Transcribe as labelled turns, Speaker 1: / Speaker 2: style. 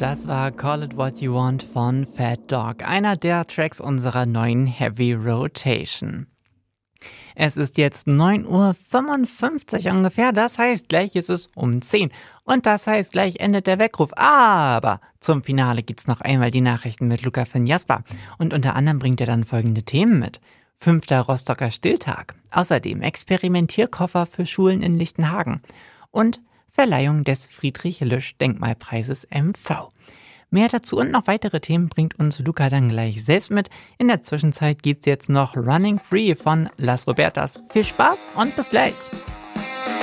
Speaker 1: Das war Call It What You Want von Fat Dog, einer der Tracks unserer neuen Heavy Rotation. Es ist jetzt 9:55 Uhr ungefähr, das heißt, gleich ist es um 10. Und das heißt, gleich endet der Weckruf. Aber zum Finale gibt's noch einmal die Nachrichten mit Luca von Jasper. Und unter anderem bringt er dann folgende Themen mit. 5. Rostocker Stilltag. Außerdem Experimentierkoffer für Schulen in Lichtenhagen. Und Verleihung des Friedrich-Lüsch-Denkmalpreises MV. Mehr dazu und noch weitere Themen bringt uns Luca dann gleich selbst mit. In der Zwischenzeit gibt's jetzt noch Running Free von Las Robertas. Viel Spaß und bis gleich!